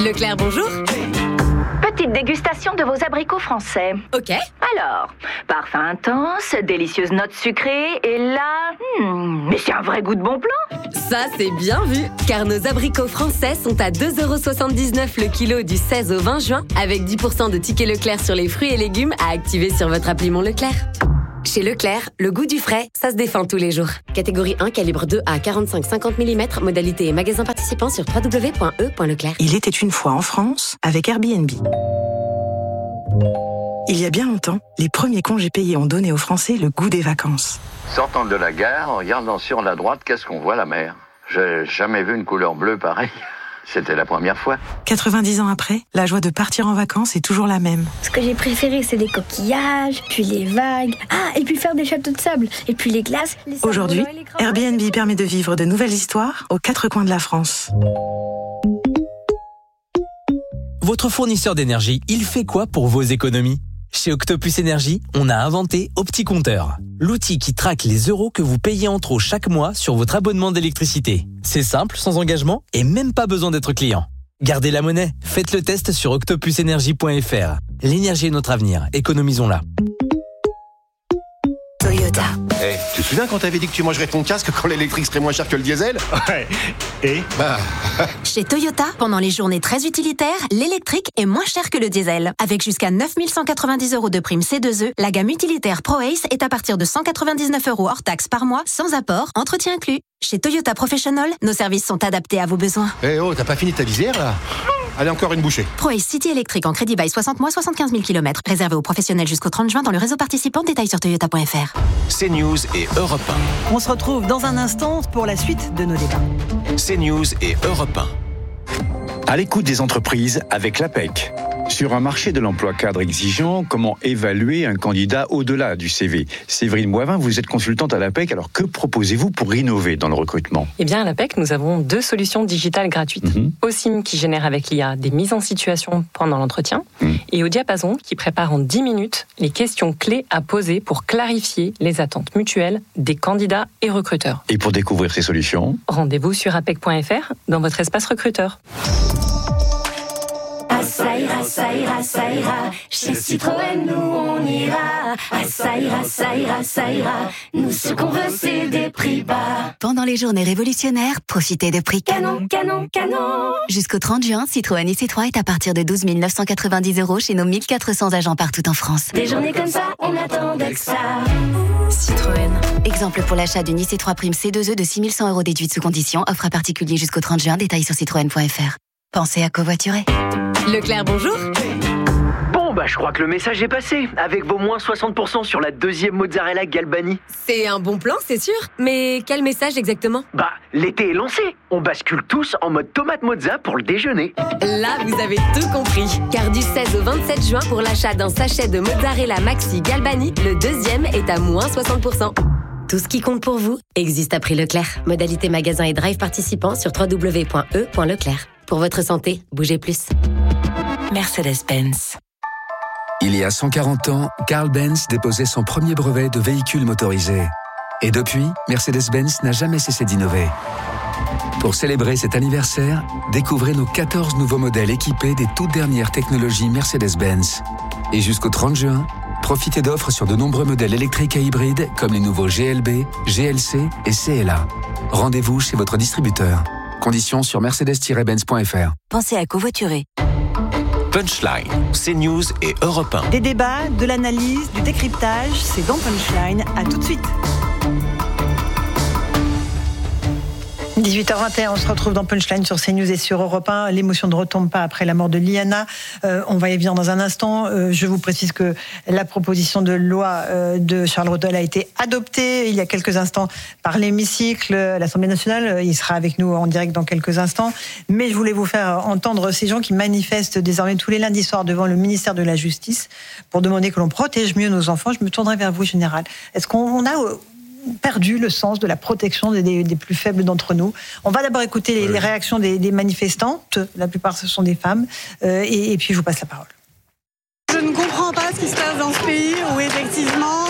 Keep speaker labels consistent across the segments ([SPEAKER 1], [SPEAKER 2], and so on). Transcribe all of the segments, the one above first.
[SPEAKER 1] Leclerc, bonjour.
[SPEAKER 2] Petite dégustation de vos abricots français.
[SPEAKER 1] Ok.
[SPEAKER 2] Alors, parfum intense, délicieuse note sucrée, et là... mais c'est un vrai goût de bon plan.
[SPEAKER 1] Ça, c'est bien vu, car nos abricots français sont à 2,79€ le kilo du 16 au 20 juin, avec 10% de tickets Leclerc sur les fruits et légumes à activer sur votre appli Mon Leclerc. Chez Leclerc, le goût du frais, ça se défend tous les jours. Catégorie 1, calibre 2 à 45-50 mm, modalité et magasin participant sur www.e.leclerc.
[SPEAKER 3] Il était une fois en France avec Airbnb. Il y a bien longtemps, les premiers congés payés ont donné aux Français le goût des vacances.
[SPEAKER 4] Sortant de la gare, en regardant sur la droite, qu'est-ce qu'on voit? La mer. J'ai jamais vu une couleur bleue pareille. C'était la première fois.
[SPEAKER 3] 90 ans après, la joie de partir en vacances est toujours la même.
[SPEAKER 5] Ce que j'ai préféré, c'est les coquillages, puis les vagues. Ah, et puis faire des châteaux de sable, et puis les glaces.
[SPEAKER 3] Aujourd'hui, Airbnb permet de vivre de nouvelles histoires aux quatre coins de la France.
[SPEAKER 6] Votre fournisseur d'énergie, il fait quoi pour vos économies? Chez Octopus Énergie, on a inventé OptiCompteur, l'outil qui traque les euros que vous payez en trop chaque mois sur votre abonnement d'électricité. C'est simple, sans engagement et même pas besoin d'être client. Gardez la monnaie, faites le test sur octopusenergie.fr. L'énergie est notre avenir, économisons-la.
[SPEAKER 1] Toyota.
[SPEAKER 7] Hey, tu te souviens quand t'avais dit que tu mangerais ton casque quand l'électrique serait moins cher que le diesel?
[SPEAKER 8] Ouais. Et
[SPEAKER 9] Chez Toyota, pendant les journées très utilitaires, l'électrique est moins cher que le diesel. Avec jusqu'à 9 190 € de prime C2E, la gamme utilitaire ProAce est à partir de 199 € hors taxe par mois, sans apport, entretien inclus. Chez Toyota Professional, nos services sont adaptés à vos besoins.
[SPEAKER 7] Eh oh, t'as pas fini ta visière là? Allez, encore une bouchée.
[SPEAKER 9] ProAce City électrique en crédit bail 60 mois, 75 000 km. Réservé aux professionnels jusqu'au 30 juin dans le réseau participant. Détails sur toyota.fr.
[SPEAKER 10] CNews et Europe 1.
[SPEAKER 11] On se retrouve dans un instant pour la suite de nos débats.
[SPEAKER 10] CNews et Europe 1.
[SPEAKER 12] À l'écoute des entreprises avec l'APEC. Sur un marché de l'emploi cadre exigeant, comment évaluer un candidat au-delà du CV? Séverine Boivin, vous êtes consultante à l'APEC, alors que proposez-vous pour innover dans le recrutement?
[SPEAKER 13] Eh bien, à l'APEC, nous avons 2 solutions digitales gratuites. OSIM qui génère avec l'IA des mises en situation pendant l'entretien et au Diapason qui prépare en 10 minutes les questions clés à poser pour clarifier les attentes mutuelles des candidats et recruteurs.
[SPEAKER 12] Et pour découvrir ces solutions,
[SPEAKER 13] rendez-vous sur apec.fr dans votre espace recruteur.
[SPEAKER 14] Ça ira, ça ira, ça ira. Chez Citroën, nous on ira. Ça ira, ça ira, ça ira. Nous ce qu'on veut c'est des prix bas.
[SPEAKER 9] Pendant les journées révolutionnaires, profitez de prix
[SPEAKER 14] canon, canon, canon.
[SPEAKER 9] Jusqu'au 30 juin, Citroën IC3 est à partir de 12 990 € chez nos 1400 agents partout en France.
[SPEAKER 14] Des journées comme ça, on attendait que ça.
[SPEAKER 9] Citroën. Exemple pour l'achat d'une IC3 prime C2E de 6 100 € déduite sous condition. Offre à particulier jusqu'au 30 juin. Détails sur citroën.fr. Pensez à covoiturer.
[SPEAKER 1] Leclerc, bonjour.
[SPEAKER 15] Bon, je crois que le message est passé. Avec vos moins 60% sur la deuxième mozzarella Galbani.
[SPEAKER 1] C'est un bon plan, c'est sûr. Mais quel message exactement?
[SPEAKER 15] L'été est lancé. On bascule tous en mode tomate mozza pour le déjeuner.
[SPEAKER 1] Là, vous avez tout compris. Car du 16 au 27 juin, pour l'achat d'un sachet de mozzarella Maxi Galbani, le deuxième est à moins 60%. Tout ce qui compte pour vous existe à prix Leclerc. Modalité magasin et drive participant sur www.e.leclerc. Pour votre santé, bougez plus.
[SPEAKER 16] Mercedes-Benz. Il y a 140 ans, Carl Benz déposait son premier brevet de véhicule motorisé. Et depuis, Mercedes-Benz n'a jamais cessé d'innover. Pour célébrer cet anniversaire, découvrez nos 14 nouveaux modèles équipés des toutes dernières technologies Mercedes-Benz. Et jusqu'au 30 juin, profitez d'offres sur de nombreux modèles électriques et hybrides comme les nouveaux GLB, GLC et CLA. Rendez-vous chez votre distributeur. Conditions sur mercedes-benz.fr.
[SPEAKER 9] Pensez à covoiturer.
[SPEAKER 10] Punchline, CNews et Europe 1.
[SPEAKER 11] Des débats, de l'analyse, du décryptage, c'est dans Punchline. À tout de suite. 18h21, on se retrouve dans Punchline sur CNews et sur Europe 1. L'émotion ne retombe pas après la mort de Liana. On va y venir dans un instant. Je vous précise que la proposition de loi de Charles Redel a été adoptée il y a quelques instants par l'hémicycle à l'Assemblée nationale. Il sera avec nous en direct dans quelques instants. Mais je voulais vous faire entendre ces gens qui manifestent désormais tous les lundis soirs devant le ministère de la Justice pour demander que l'on protège mieux nos enfants. Je me tournerai vers vous, Général. Est-ce qu'on a perdu le sens de la protection des plus faibles d'entre nous? On va d'abord écouter les réactions des manifestantes. La plupart, ce sont des femmes. Et puis, je vous passe la parole.
[SPEAKER 17] Je ne comprends pas ce qui se passe dans ce pays où, effectivement,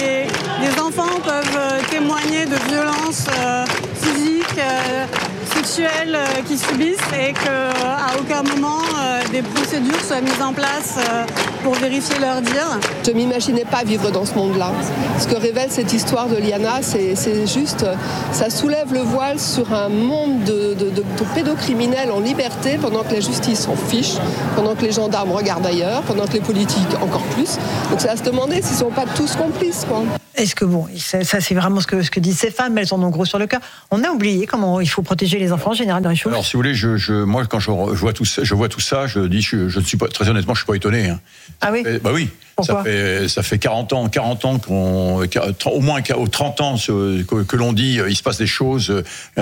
[SPEAKER 17] des enfants peuvent témoigner de violences physiques, sexuels qu'ils subissent et qu'à aucun moment des procédures soient mises en place pour vérifier leurs dires.
[SPEAKER 8] Je ne m'imaginais pas vivre dans ce monde-là. Ce que révèle cette histoire de Liana, c'est juste, ça soulève le voile sur un monde de pédocriminels en liberté pendant que la justice s'en fiche, pendant que les gendarmes regardent ailleurs, pendant que les politiques encore plus. Donc c'est à se demander s'ils ne sont pas tous complices, quoi.
[SPEAKER 11] Est-ce que ça c'est vraiment ce que disent ces femmes, elles en ont gros sur le cœur. On a oublié comment il faut protéger les enfants, Général de Richaud.
[SPEAKER 18] Alors si vous voulez, moi quand je vois tout ça, je dis, je ne suis pas, très honnêtement, je suis pas étonné. Hein.
[SPEAKER 11] Ah oui.
[SPEAKER 18] Bah oui.
[SPEAKER 11] Pourquoi ?
[SPEAKER 18] Ça fait 40 ans au moins 30 ans que l'on dit il se passe des choses,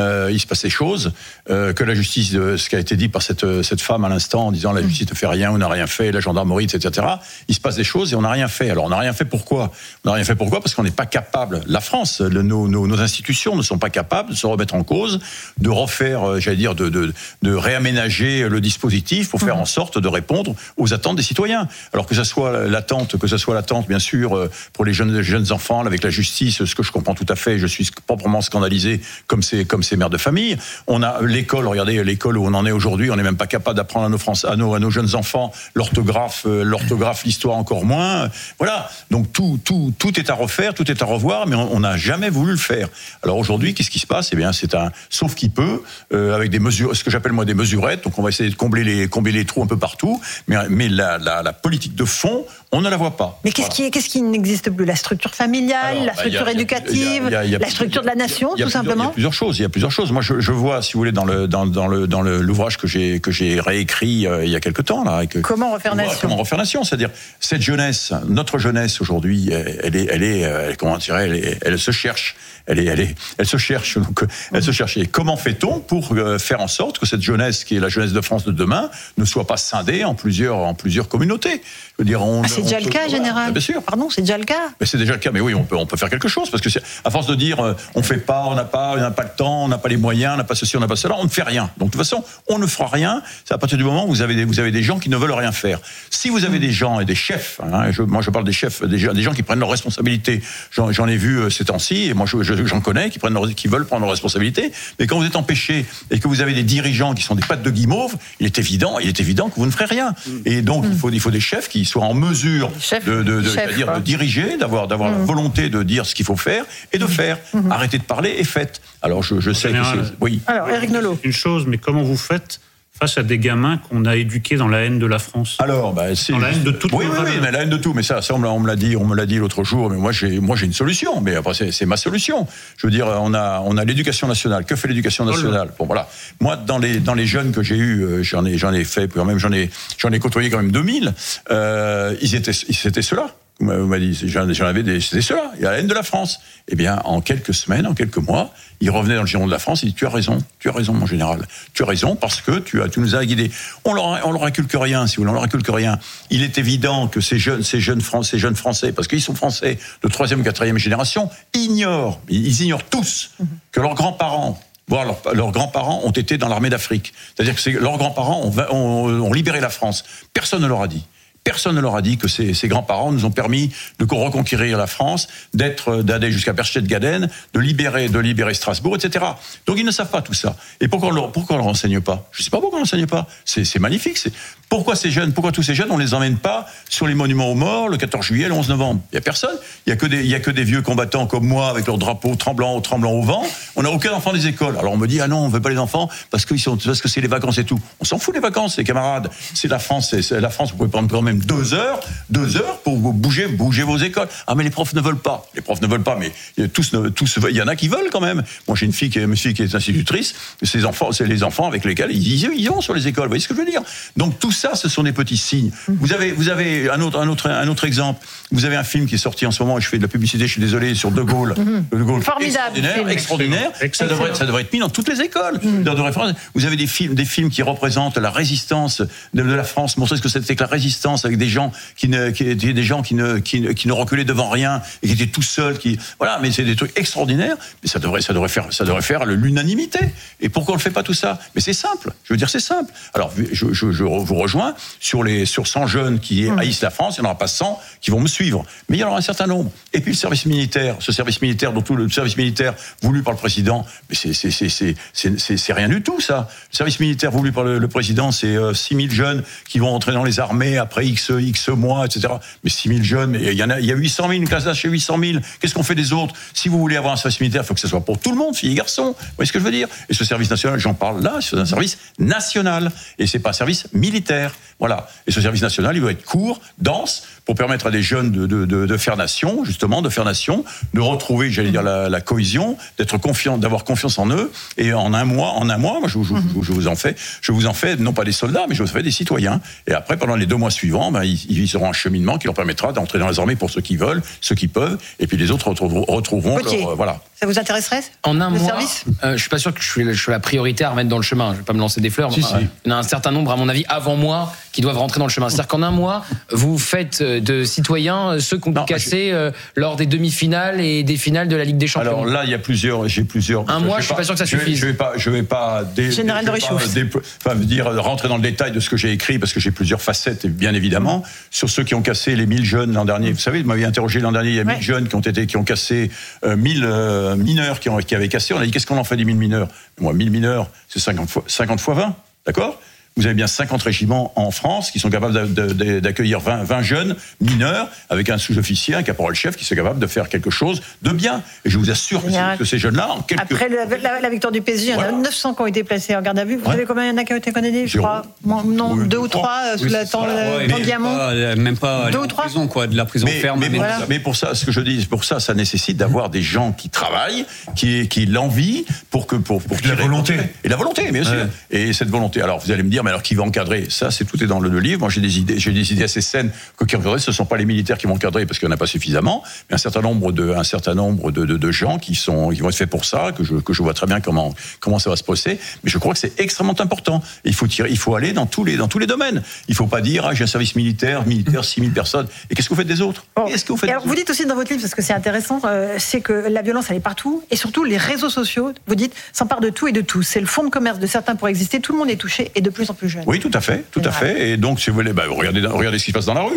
[SPEAKER 18] que la justice, ce qui a été dit par cette femme à l'instant en disant la justice ne fait rien, on n'a rien fait, la gendarmerie, etc. Il se passe des choses et on n'a rien fait. Alors on n'a rien fait pourquoi ? On n'a rien fait pourquoi ? Parce qu'on n'est pas capable, la France, nos institutions ne sont pas capables de se remettre en cause, de refaire, de réaménager le dispositif pour faire en sorte de répondre aux attentes des citoyens. Alors que ça soit l'attente, bien sûr, pour les jeunes enfants, avec la justice, ce que je comprends tout à fait, je suis proprement scandalisé comme ces mères de famille. On a l'école, regardez l'école où on en est aujourd'hui, on n'est même pas capable d'apprendre à nos jeunes enfants l'orthographe, l'histoire encore moins. Voilà, donc tout est à refaire, tout est à revoir, mais on n'a jamais voulu le faire. Alors aujourd'hui, qu'est-ce qui se passe ? Eh bien, c'est un sauf qui peut, avec des mesures, ce que j'appelle moi des mesurettes. Donc on va essayer de combler les trous un peu partout, mais la politique de fond, on ne la voit pas.
[SPEAKER 11] Mais qu'est-ce qui n'existe plus ? La structure familiale, la structure éducative, la structure de la nation, tout simplement.
[SPEAKER 18] Il y a plusieurs choses. Moi, je vois, si vous voulez, dans l'ouvrage que j'ai réécrit il y a quelque temps là.
[SPEAKER 11] Comment refaire nation ?
[SPEAKER 18] Comment refaire nation ? C'est-à-dire cette jeunesse, notre jeunesse aujourd'hui, elle se cherche. Elle se cherche. Donc, elle se cherche. Et comment fait-on pour faire en sorte que cette jeunesse, qui est la jeunesse de France de demain, ne soit pas scindée en plusieurs communautés ? Je veux dire,
[SPEAKER 11] c'est déjà le cas, Général.
[SPEAKER 18] Bien sûr.
[SPEAKER 11] Pardon, c'est déjà le cas.
[SPEAKER 18] Mais c'est déjà le cas. Mais oui, on peut faire quelque chose parce que à force de dire on fait pas, on n'a pas le temps, on n'a pas les moyens, on n'a pas ceci, on n'a pas cela, on ne fait rien. Donc de toute façon, on ne fera rien. C'est à partir du moment où vous avez des gens qui ne veulent rien faire. Si vous avez des gens et des chefs, moi je parle des chefs, des gens qui prennent leurs responsabilités. J'en ai vu ces temps-ci et moi j'en connais qui veulent prendre leurs responsabilités. Mais quand vous êtes empêché et que vous avez des dirigeants qui sont des pattes de guimauve, il est évident que vous ne ferez rien. Et donc il faut des chefs qui soient en mesure de diriger, d'avoir la volonté de dire ce qu'il faut faire et de faire. Arrêtez de parler et faites. Alors je sais que c'est... Oui.
[SPEAKER 11] Alors Éric Nolot.
[SPEAKER 19] Une chose, mais comment vous faites face à des gamins qu'on a éduqués dans la haine de la France?
[SPEAKER 18] Alors, c'est dans la haine de tout. Oui, mais la haine de tout. Mais ça on me l'a dit l'autre jour. Mais moi j'ai une solution. Mais après c'est ma solution. Je veux dire, on a l'éducation nationale. Que fait l'éducation nationale? Bon voilà. Moi dans les jeunes que j'ai eu, j'en ai fait quand même, j'en ai côtoyé quand même 2000. C'était ceux-là. Vous m'avez dit, c'était cela, il y a la haine de la France. Eh bien, en quelques semaines, en quelques mois, il revenait dans le giron de la France, il dit, tu as raison, mon général. Tu as raison parce que tu nous as guidés. On leur inculque rien, si vous voulez, on leur inculque rien. Il est évident que ces jeunes Français, parce qu'ils sont Français de 3e, 4e génération, ils ignorent tous que leurs grands-parents, voire leurs grands-parents ont été dans l'armée d'Afrique. C'est-à-dire que leurs grands-parents ont libéré la France. Personne ne leur a dit. Personne ne leur a dit que ces grands-parents nous ont permis de reconquérir la France, d'aller jusqu'à Berchtesgaden, de libérer Strasbourg, etc. Donc ils ne savent pas tout ça. Et pourquoi on leur enseigne pas? Je ne sais pas pourquoi on l'enseigne pas. C'est magnifique. Pourquoi tous ces jeunes, on les emmène pas sur les monuments aux morts le 14 juillet, le 11 novembre? Il y a personne. Il y a que des vieux combattants comme moi avec leur drapeau tremblant au vent. On n'a aucun enfant des écoles. Alors on me dit non, on veut pas les enfants parce que c'est les vacances et tout. On s'en fout les vacances, les camarades. C'est la France. C'est la France. Vous pouvez prendre quand même 2 heures pour bouger vos écoles. Ah mais les profs ne veulent pas. Mais tous, il y en a qui veulent quand même. Moi j'ai une fille qui est institutrice. C'est les enfants avec lesquels ils vont sur les écoles. Vous voyez ce que je veux dire? Donc tout ça, ce sont des petits signes. Vous avez un autre exemple. Vous avez un film qui est sorti en ce moment, et je fais de la publicité, je suis désolé, sur De Gaulle. De Gaulle,
[SPEAKER 11] formidable,
[SPEAKER 18] extraordinaire. Ça devrait être mis dans toutes les écoles. Vous avez des films qui représentent la résistance de la France, montrer ce que c'était que la résistance France avec des gens qui ne reculaient devant rien et qui étaient tout seuls, voilà, mais c'est des trucs extraordinaires. Mais ça devrait faire l'unanimité. Et pourquoi on ne fait pas tout ça? Mais c'est simple. Je veux dire, c'est simple. Alors, je vous rejoins sur 100 jeunes qui haïssent la France, il n'y en aura pas 100 qui vont me suivre. Mais il y en aura un certain nombre. Et puis le service militaire, dont tout le service militaire voulu par le président, mais c'est rien du tout, ça. Le service militaire voulu par le président, c'est 6 000 jeunes qui vont entrer dans les armées après X mois, etc. Mais 6 000 jeunes, mais il y a 800 000, une classe d'âge chez 800 000. Qu'est-ce qu'on fait des autres? Si vous voulez avoir un service militaire, il faut que ce soit pour tout le monde, filles et garçons. Vous voyez ce que je veux dire? Et ce service national, j'en parle là, c'est un service national. Et c'est pas un service militaire. Voilà. Et ce service national, il doit être court, dense, pour permettre à des jeunes de faire nation, justement, de retrouver, j'allais dire, la cohésion, d'être confiants, d'avoir confiance en eux. Et en un mois, moi, je vous en fais, non pas des soldats, mais je vous en fais des citoyens. Et après, pendant les 2 mois suivants, ils auront un cheminement qui leur permettra d'entrer dans les armées pour ceux qui veulent, ceux qui peuvent, et puis les autres retrouveront leur, voilà.
[SPEAKER 11] Ça vous intéresserait?
[SPEAKER 20] En un mois,
[SPEAKER 11] service
[SPEAKER 20] je suis pas sûr que je suis la priorité à remettre dans le chemin. Je vais pas me lancer des fleurs.
[SPEAKER 18] Si.
[SPEAKER 20] Il y en a un certain nombre, à mon avis, avant moi, qui doivent rentrer dans le chemin. C'est-à-dire qu'en un mois, vous faites de citoyens ceux qui ont cassé lors des demi-finales et des finales de la Ligue des Champions.
[SPEAKER 18] Alors là, j'ai plusieurs.
[SPEAKER 20] Un mois, je suis pas sûr que ça suffise.
[SPEAKER 18] Je vais pas rentrer dans le détail de ce que j'ai écrit parce que j'ai plusieurs facettes, bien évidemment, sur ceux qui ont cassé les 1000 jeunes l'an dernier. Vous savez, vous m'aviez interrogé l'an dernier, il y a 1000 jeunes qui ont cassé 1000 mineurs qui avaient cassé. On a dit qu'est-ce qu'on en fait des 1000 mineurs? Moi, 1000 mineurs, c'est 50 fois 20, d'accord? Vous avez bien 50 régiments en France qui sont capables d'accueillir 20 jeunes mineurs avec un sous-officier, un caporal-chef qui sont capables de faire quelque chose de bien. Et je vous assure que ces jeunes-là, en quelques...
[SPEAKER 11] Après la victoire du PSG, il y en a 900 qui ont été placés en garde à vue. Vous savez combien il y en a qui ont été condamnés? Je crois. Non, 2 ou 3 sous la Tanguy-Hamon.
[SPEAKER 21] Même pas
[SPEAKER 11] 2 ou 3
[SPEAKER 21] prison, quoi, de la prison ferme.
[SPEAKER 18] Mais pour ça, ce que je dis, pour ça nécessite d'avoir des gens qui travaillent, qui l'envient pour
[SPEAKER 19] la volonté.
[SPEAKER 18] Et la volonté, bien sûr. Et cette volonté. Alors, vous allez me dire, mais alors qui va encadrer? Ça, tout est dans le livre. Moi, j'ai des idées assez saines qui encadrer. Ce ne sont pas les militaires qui vont encadrer parce qu'il n'y en a pas suffisamment, mais un certain nombre de gens qui vont être faits pour ça, que je vois très bien comment ça va se passer. Mais je crois que c'est extrêmement important. Et il faut aller dans tous les domaines. Il ne faut pas dire, j'ai un service militaire, 6 000 personnes. Et qu'est-ce que vous faites des autres?
[SPEAKER 11] Vous dites aussi dans votre livre, parce que c'est intéressant, c'est que la violence, elle est partout. Et surtout, les réseaux sociaux, vous dites, s'emparent de tout et de tous. C'est le fonds de commerce de certains pour exister. Tout le monde est touché et de plus en plus jeune.
[SPEAKER 18] Oui, tout à fait. Et donc, si vous voulez, regardez ce qui se passe dans la rue.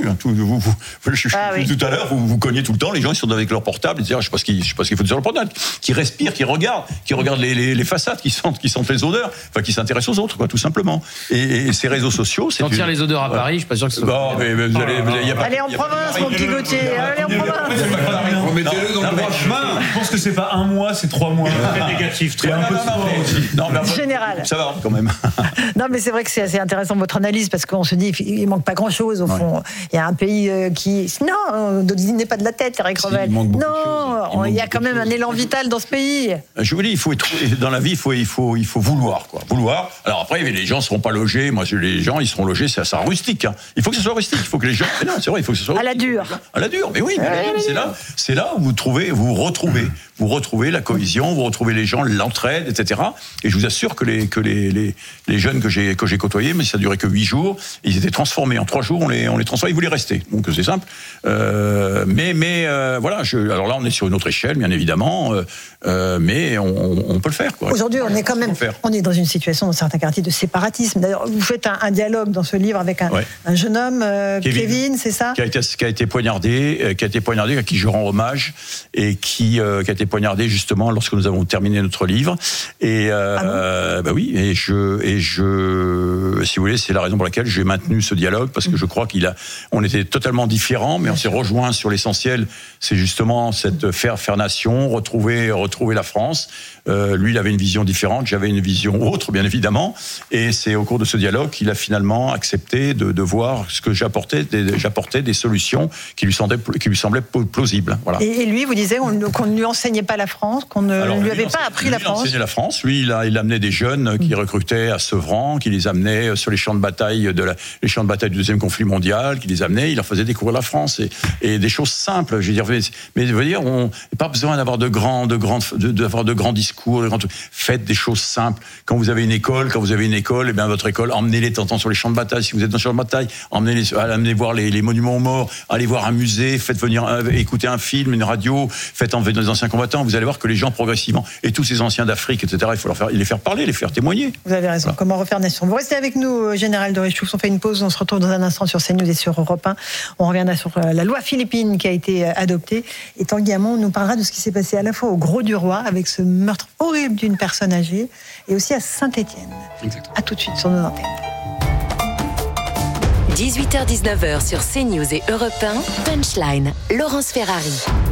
[SPEAKER 18] Tout à l'heure, vous cognez tout le temps. Les gens, ils sont avec leur portable. Je sais pas ce qu'il faut dire sur le portable. Qui respirent, qui regardent les façades, qui sentent les odeurs, enfin, qui s'intéressent aux autres, quoi, tout simplement. Et ces réseaux sociaux, c'est.
[SPEAKER 20] Sentir les odeurs à Paris, je suis pas sûr que ce soit.
[SPEAKER 18] Non, mais vous allez.
[SPEAKER 11] Allez en province, mon petit Gauthier. Allez en province.
[SPEAKER 19] Remettez-le dans le droit chemin. Je pense que c'est pas 1 mois, c'est 3 mois. Très négatif, très un peu
[SPEAKER 11] général.
[SPEAKER 18] Ça va quand même.
[SPEAKER 11] Non, mais c'est vrai que c'est assez intéressant votre analyse parce qu'on se dit il manque pas grand-chose au fond. Il y a un pays qui n'est pas de la tête, Eric Revel. Il y a quand même un élan vital dans ce pays.
[SPEAKER 18] Je vous dis, dans la vie, il faut vouloir, quoi. Vouloir. Alors après, les gens ne seront pas logés. Moi, les gens, ils seront logés, ça rustique. Hein. Il faut que ce soit rustique. Il faut que les gens. Mais non, c'est vrai, il faut que ce soit.
[SPEAKER 11] À la dure.
[SPEAKER 18] À la dure. Mais oui, c'est là où vous retrouvez la cohésion, vous retrouvez les gens, l'entraide, etc. Et je vous assure que les jeunes que j'ai côtoyés, mais ça durait que 8 jours, ils étaient transformés. En 3 jours, on les transformait, ils voulaient rester. Donc c'est simple. Voilà. Alors là, on est sur une autre échelle, bien évidemment, mais on peut le faire, quoi.
[SPEAKER 11] Aujourd'hui, on est dans une situation dans certains quartiers de séparatisme. D'ailleurs, vous faites un dialogue dans ce livre avec un jeune homme, Kevin, c'est ça,
[SPEAKER 18] qui a été poignardé, à qui je rends hommage, et qui a été poignardé justement lorsque nous avons terminé notre livre. Et oui, et je, si vous voulez, c'est la raison pour laquelle j'ai maintenu ce dialogue, parce que je crois on était totalement différents, mais on s'est rejoints sur l'essentiel. C'est justement cette faire nation, retrouver la France. Lui, il avait une vision différente, j'avais une vision autre, bien évidemment. Et c'est au cours de ce dialogue qu'il a finalement accepté de voir ce que j'apportais des solutions qui lui semblaient plausibles. Voilà.
[SPEAKER 11] Et lui, vous disiez qu'on ne lui enseignait pas la France, qu'on ne lui avait pas appris la France.
[SPEAKER 18] Il enseignait la France. Lui, il amenait des jeunes qui recrutait à Sevran, qui les amenait sur les champs de bataille les champs de bataille du deuxième conflit mondial, qui les amenait, il leur faisait découvrir la France et des choses simples. Je veux dire, mais on n'a pas besoin d'avoir de grands discours. discours, des grands trucs. Faites des choses simples. Quand vous avez une école, eh bien votre école, emmenez-les de temps en temps sur les champs de bataille. Si vous êtes dans les champs de bataille, amenez voir les monuments aux morts, allez voir un musée, faites venir écouter un film, une radio, faites enlever des anciens combattants. Vous allez voir que les gens progressivement, et tous ces anciens d'Afrique, etc., il faut les faire parler, les faire témoigner.
[SPEAKER 11] Vous avez raison. Voilà. Comment refaire nation. Vous restez avec nous, Général de Richoux. On fait une pause. On se retrouve dans un instant sur CNews et sur Europe 1. On reviendra sur la loi philippine qui a été adoptée. Et Tanguy Hamon nous parlera de ce qui s'est passé à la fois au Grau-du-Roi, avec ce meurtre horrible d'une personne âgée, et aussi à Saint-Étienne. À tout de suite sur nos antennes.
[SPEAKER 1] 18h-19h sur CNews et Europe 1, Punchline, Laurence Ferrari.